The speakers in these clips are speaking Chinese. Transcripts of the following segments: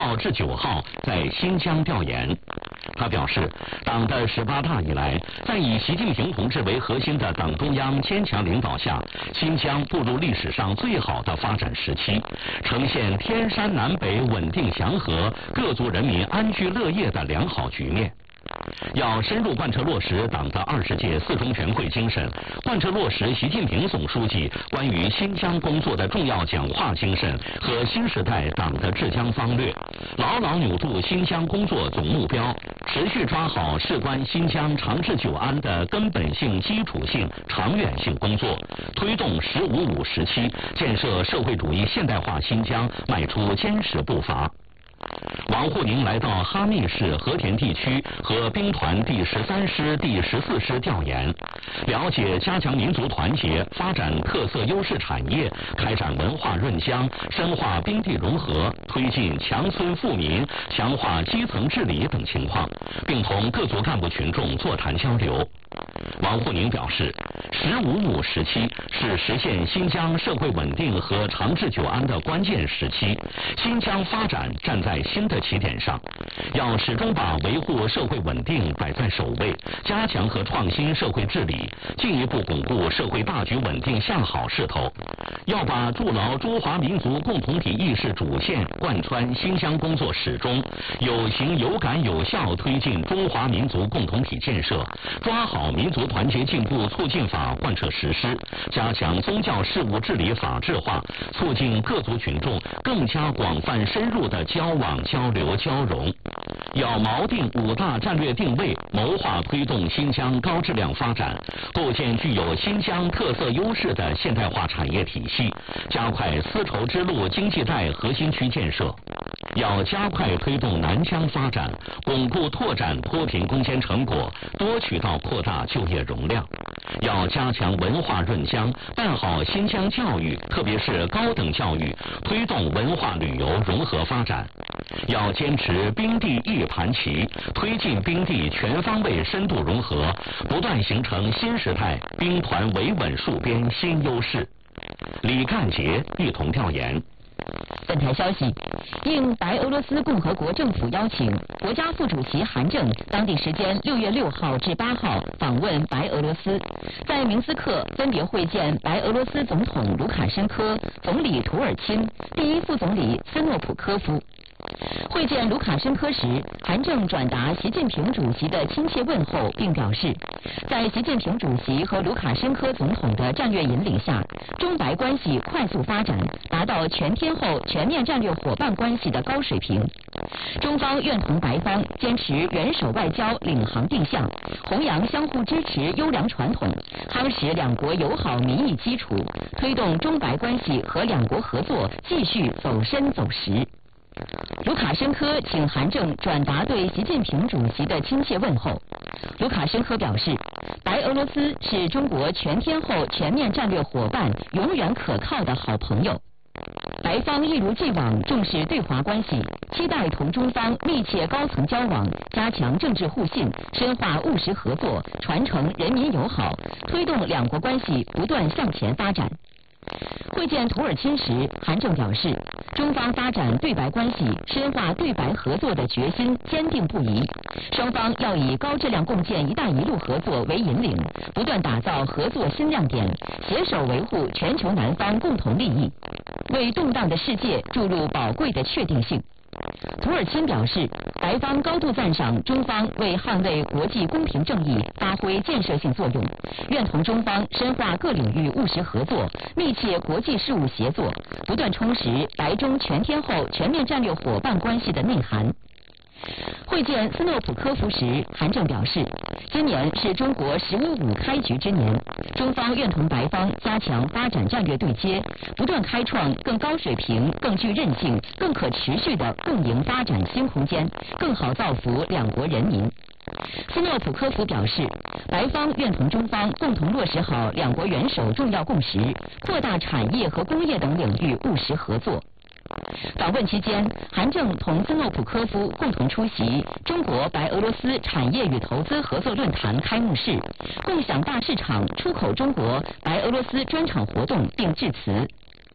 号至9号在新疆调研。他表示，党的18大以来，在以习近平同志为核心的党中央坚强领导下，新疆步入历史上最好的发展时期，呈现天山南北稳定祥和、各族人民安居乐业的良好局面。要深入贯彻落实党的20届4中全会精神，贯彻落实习近平总书记关于新疆工作的重要讲话精神和新时代党的治疆方略，牢牢扭住新疆工作总目标，持续抓好事关新疆长治久安的根本性、基础性、长远性工作，推动“15·5”时期建设社会主义现代化新疆迈出坚实步伐。王沪宁来到哈密市和田地区和兵团第13师、第14师调研，了解加强民族团结、发展特色优势产业、开展文化润疆、深化兵地融合、推进强村富民、强化基层治理等情况，并同各族干部群众座谈交流。王沪宁表示，“15·5”时期是实现新疆社会稳定和长治久安的关键时期，新疆发展站在新的起点上，要始终把维护社会稳定摆在首位，加强和创新社会治理，进一步巩固社会大局稳定向好势头。要把筑牢中华民族共同体意识主线贯穿新疆工作始终，有形有感有效推进中华民族共同体建设，抓好民族团结进步促进法贯彻实施，加强宗教事务治理法治化，促进各族群众更加广泛深入的交往交流交融。要锚定5大战略定位，谋划推动新疆高质量发展，构建具有新疆特色优势的现代化产业体系，加快丝绸之路经济带核心区建设。要加快推动南疆发展，巩固拓展脱贫攻坚成果，多渠道扩大就业容量。要加强文化润疆，办好新疆教育，特别是高等教育，推动文化旅游融合发展。要坚持兵地一盘棋，推进兵地全方位深度融合，不断形成新时代兵团维稳戍边新优势。李干杰一同调研。 本台消息，应白俄罗斯共和国政府邀请，国家副主席韩正当地时间6月6号至8号访问白俄罗斯，在明斯克分别会见白俄罗斯总统卢卡申科、总理图尔钦、第一副总理斯诺普科夫。会见卢卡申科时，韩正转达习近平主席的亲切问候，并表示，在习近平主席和卢卡申科总统的战略引领下，中白关系快速发展，达到全天候全面战略伙伴关系的高水平。中方愿同白方坚持元首外交领航定向，弘扬相互支持优良传统，夯实两国友好民意基础，推动中白关系和两国合作继续走深走实。卢卡申科请韩正转达对习近平主席的亲切问候。卢卡申科表示，白俄罗斯是中国全天候全面战略伙伴，永远可靠的好朋友。白方一如既往重视对华关系，期待同中方密切高层交往，加强政治互信，深化务实合作，传承人民友好，推动两国关系不断向前发展。会见图尔钦时，韩正表示，中方发展对白关系、深化对白合作的决心坚定不移，双方要以高质量共建“一带一路”合作为引领，不断打造合作新亮点，携手维护全球南方共同利益，为动荡的世界注入宝贵的确定性。图尔钦表示，白方高度赞赏中方为捍卫国际公平正义发挥建设性作用，愿同中方深化各领域务实合作，密切国际事务协作，不断充实白中全天候全面战略伙伴关系的内涵。会见斯诺普科夫时，韩正表示，今年是中国“15·5”开局之年，中方愿同白方加强发展战略对接，不断开创更高水平、更具韧性、更可持续的共赢发展新空间，更好造福两国人民。斯诺普科夫表示，白方愿同中方共同落实好两国元首重要共识，扩大产业和工业等领域务实合作。访问期间，韩正同斯诺普科夫共同出席中国白俄罗斯产业与投资合作论坛开幕式，共享大市场出口中国白俄罗斯专场活动并致辞。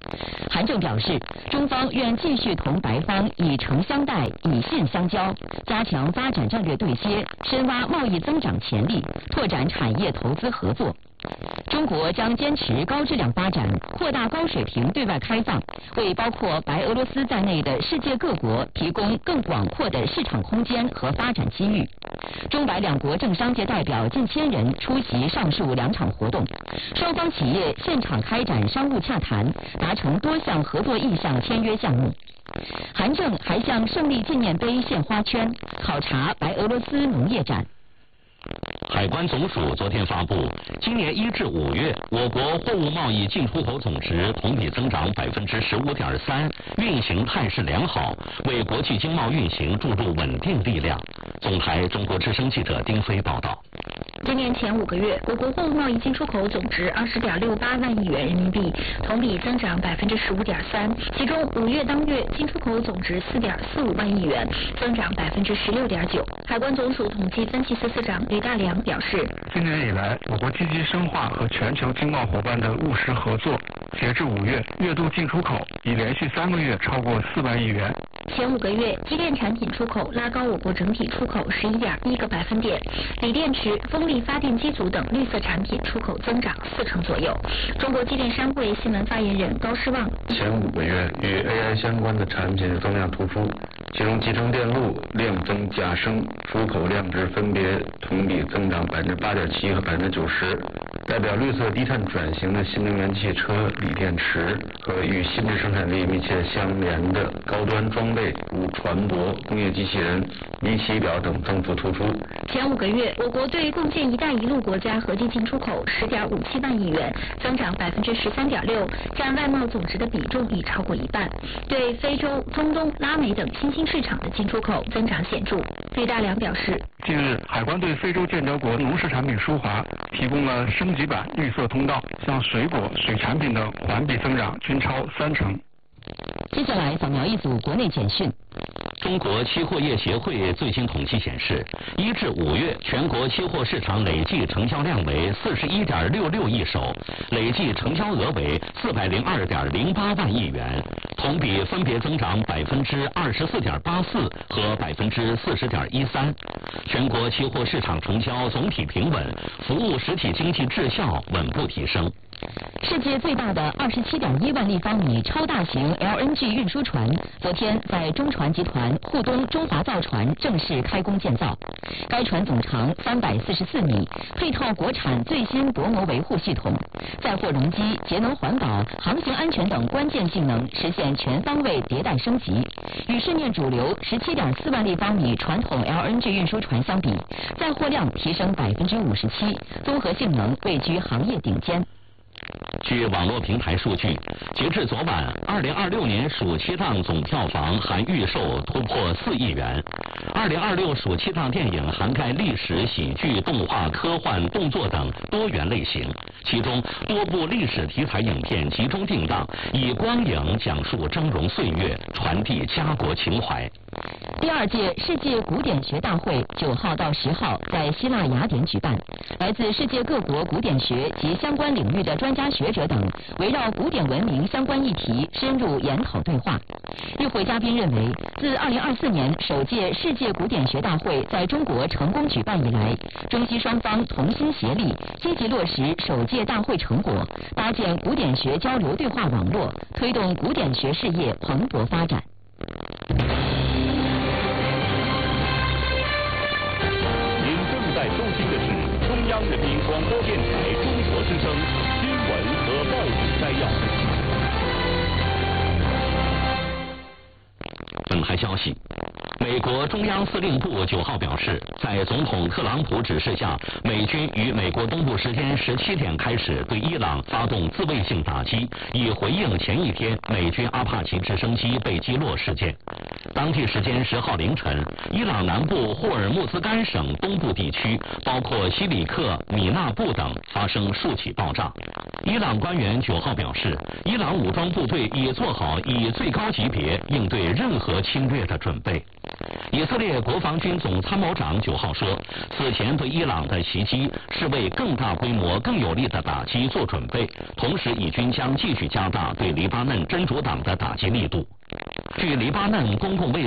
韩正表示，中方愿继续同白方以诚相待，以信相交，加强发展战略对接，深挖贸易增长潜力，拓展产业投资合作。中国将坚持高质量发展，扩大高水平对外开放，为包括白俄罗斯在内的世界各国提供更广阔的市场空间和发展机遇。中白两国政商界代表近1000人出席上述2场活动，双方企业现场开展商务洽谈，达成多项合作意向签约项目。韩正还向胜利纪念碑献花圈，考察白俄罗斯农业展。 海关总署昨天发布，今年1至5月，我国货物贸易进出口总值同比增长15.3%，运行态势良好，为国际经贸运行注入稳定力量。总台中国之声记者丁飞报道。 今年前5个月，我国货物贸易进出口总值20.68万亿元人民币，同比增长15.3%，其中5月当月进出口总值4.45万亿元，增长16.9%。海关总署统计分析司司长吕大良表示， 今年以来，我国积极深化和全球经贸伙伴的务实合作，截至5月，月度进出口已连续3个月超过4万亿元。 前5个月，机电产品出口拉高我国整体出口11.1个百分点，锂电池、风力发电机组等绿色产品出口增长40%左右。中国机电商会新闻发言人高诗旺， 前5个月与 AI 相关的产品增量突出，其中集成电路量增价升，出口量值分别同比增长8.7%和90%。代表绿色低碳转型的新能源汽车、锂电池和与新质生产力密切相连的高端装备，如船舶、工业机器人、仪器表等增幅突出。 前5个月，我国对共建“一带一路”国家合计进出口10.57万亿元，增长13.6%，占外贸总值的比重已超过一半。对非洲、中东、拉美等新兴市场的进出口增长显著。吕大良表示， 近日，海关对非洲建交国农事产品输华提供了升级版绿色通道，像水果、水产品等环比增长均超30%。 接下来扫描一组国内简讯。 中国期货业协会最新统计显示，1至5月全国期货市场累计成交量为41.66亿手，累计成交额为402.08万亿元，同比分别增长24.84%和40.13%。全国期货市场成交总体平稳，服务实体经济质效稳步提升。 世界最大的27.1万立方米超大型 LNG 运输船，昨天在中船集团沪东中华造船正式开工建造。该船总长344米，配套国产最新薄膜维护系统，载货容积、节能环保、航行安全等关键性能实现全方位迭代升级。与市面主流17.4万立方米传统 LNG 运输船相比，载货量提升57%，综合性能位居行业顶尖。 据网络平台数据，截至昨晚，2026年暑期档总票房含预售突破4亿元。2026暑期档电影涵盖历史、喜剧、动画、科幻、动作等多元类型，其中多部历史题材影片集中定档，以光影讲述峥嵘岁月，传递家国情怀。 第2届世界古典学大会9号到10号在希腊雅典举办，来自世界各国古典学及相关领域的专家学者等围绕古典文明相关议题深入研讨对话。与会嘉宾认为，自2024年首届世界古典学大会在中国成功举办以来，中西双方同心协力，积极落实首届大会成果，搭建古典学交流对话网络，推动古典学事业蓬勃发展。 您正在收听的是中央人民广播电台中国之声新闻和报纸摘要。 本台消息，美国中央司令部9号表示，在总统特朗普指示下，美军于美国东部时间17点开始对伊朗发动自卫性打击，以回应前一天美军阿帕奇直升机被击落事件。当地时间10号凌晨，伊朗南部霍尔木兹干省东部地区，包括西里克、米纳布等发生数起爆炸。伊朗官员9号表示，伊朗武装部队已做好以最高级别应对任何侵略的准备。 以色列国防军总参谋长9号说，此前对伊朗的袭击是为更大规模、更有力的打击做准备，同时以军将继续加大对黎巴嫩真主党的打击力度。据黎巴嫩公共卫